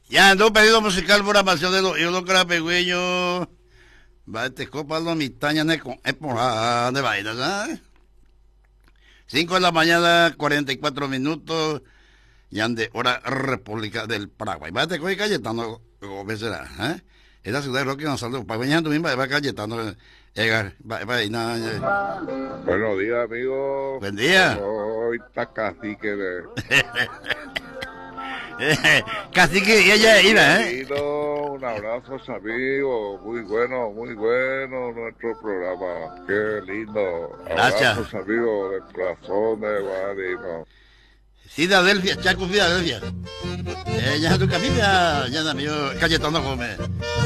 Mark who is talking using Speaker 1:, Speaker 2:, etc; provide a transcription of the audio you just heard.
Speaker 1: Ya ando pedido musical programación de los ídolos carapegüeños. Va este copa los mitañas con época de vaina, ¿sabes? 5 de la mañana, 44 minutos. Ya ande hora República del Paraguay. Va este copa Cayetano, ¿cómo será? ¿Eh? Esa ciudad de Roque Gonzalo, Paraguay, tú mismo va Cayetano.
Speaker 2: Buenos días, amigos.
Speaker 1: Buen día.
Speaker 2: Soy Tacacique de...
Speaker 1: Casi que ella iba, ¿eh?
Speaker 2: Un abrazo, amigos. Muy bueno nuestro programa. Qué lindo.
Speaker 1: Gracias.
Speaker 2: Abrazos, amigos, del corazón de Guadino.
Speaker 1: Filadelfia, Chaco, Filadelfia. Ya tu camino, ya amigo Cayetano Gómez.